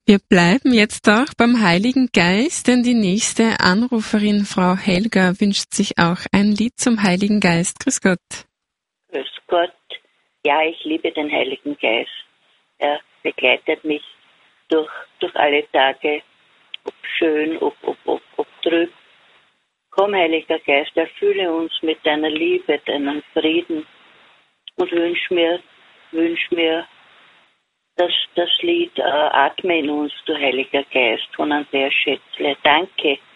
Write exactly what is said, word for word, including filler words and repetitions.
Wir bleiben jetzt auch beim Heiligen Geist, denn die nächste Anruferin, Frau Helga, wünscht sich auch ein Lied zum Heiligen Geist. Grüß Gott. Grüß Gott. Ja, ich liebe den Heiligen Geist. Er begleitet mich durch, durch alle Tage, ob schön, ob, ob, ob, ob trüb. Komm, Heiliger Geist, erfülle uns mit deiner Liebe, deinem Frieden und wünsch mir, wünsch mir das, das Lied äh, Atme in uns, du Heiliger Geist von Andreas Schätzle. Danke.